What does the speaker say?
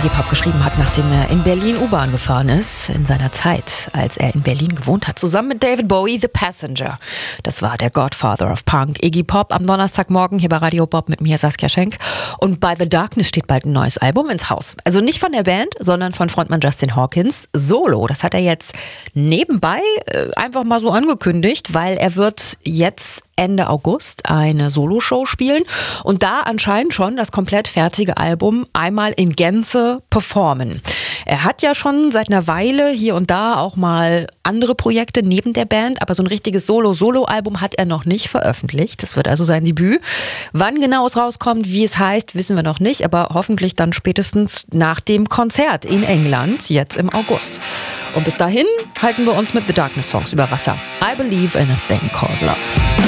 Iggy Pop geschrieben hat, nachdem er in Berlin U-Bahn gefahren ist, in seiner Zeit, als er in Berlin gewohnt hat, zusammen mit David Bowie, The Passenger. Das war der Godfather of Punk, Iggy Pop, am Donnerstagmorgen hier bei Radio Bob mit mir, Saskia Schenk. Und bei The Darkness steht bald ein neues Album ins Haus. Also nicht von der Band, sondern von Frontmann Justin Hawkins, solo. Das hat er jetzt nebenbei einfach mal so angekündigt, weil er wird jetzt Ende August eine Soloshow spielen und da anscheinend schon das komplett fertige Album einmal in Gänze performen. Er hat ja schon seit einer Weile hier und da auch mal andere Projekte neben der Band, aber so ein richtiges Solo-Album hat er noch nicht veröffentlicht. Das wird also sein Debüt. Wann genau es rauskommt, wie es heißt, wissen wir noch nicht, aber hoffentlich dann spätestens nach dem Konzert in England, jetzt im August. Und bis dahin halten wir uns mit The Darkness Songs über Wasser. I Believe in a Thing Called Love.